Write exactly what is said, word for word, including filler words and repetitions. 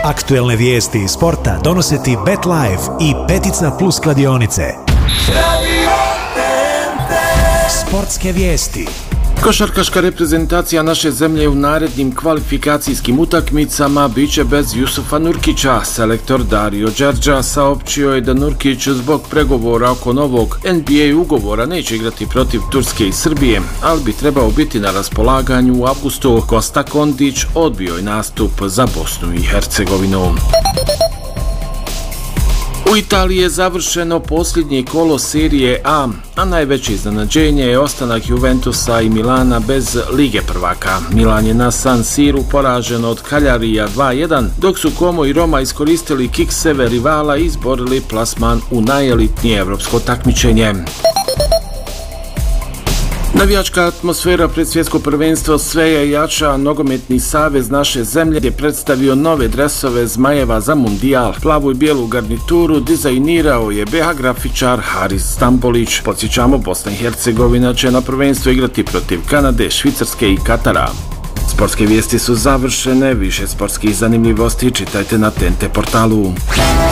Aktuelne vijesti iz sporta donose ti BetLife i Petica Plus kladionice. Sportske vijesti. Košarkaška reprezentacija naše zemlje u narednim kvalifikacijskim utakmicama biće bez Jusufa Nurkića. Selektor Dario Đerđa saopćio je da Nurkić zbog pregovora oko novog N B A ugovora neće igrati protiv Turske i Srbije, ali bi trebao biti na raspolaganju u avgustu. Kosta Kondić odbio je nastup za Bosnu i Hercegovinu. U Italiji je završeno posljednje kolo serije A, a najveće iznenađenje je ostanak Juventusa i Milana bez Lige prvaka. Milan je na San Siru poražen od Cagliarija dva jedan, dok su Como i Roma iskoristili kikseve rivala i izborili plasman u najelitnije evropsko takmičenje. Navijačka atmosfera pred svjetsko prvenstvo sve je jača. Nogometni savez naše zemlje je predstavio nove dresove zmajeva za mundijal. Plavu i bijelu garnituru dizajnirao je be ha grafičar Haris Stambolić. Podsjećamo, Bosna i Hercegovina će na prvenstvo igrati protiv Kanade, Švicarske i Katara. Sportske vijesti su završene, više sportskih zanimljivosti čitajte na T N T portalu.